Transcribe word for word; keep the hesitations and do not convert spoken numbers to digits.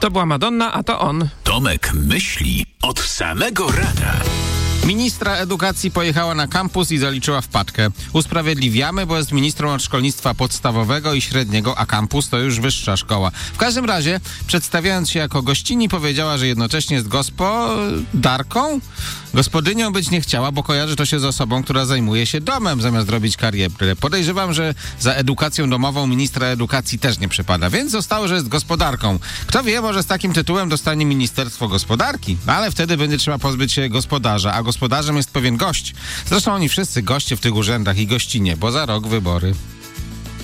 To była Madonna, a to on. Tomek myśli od samego rana. Ministra edukacji pojechała na kampus i zaliczyła wpadkę. Usprawiedliwiamy, bo jest ministrą od szkolnictwa podstawowego i średniego, a kampus to już wyższa szkoła. W każdym razie, przedstawiając się jako gościni, powiedziała, że jednocześnie jest gospodarką. Gospodynią być nie chciała, bo kojarzy to się z osobą, która zajmuje się domem, zamiast robić karierę. Podejrzewam, że za edukacją domową ministra edukacji też nie przypada, więc zostało, że jest gospodarką. Kto wie, może z takim tytułem dostanie Ministerstwo Gospodarki, ale wtedy będzie trzeba pozbyć się gospodarza, a gospodarzem jest pewien gość. Zresztą oni wszyscy goście w tych urzędach i gościnie, bo za rok wybory.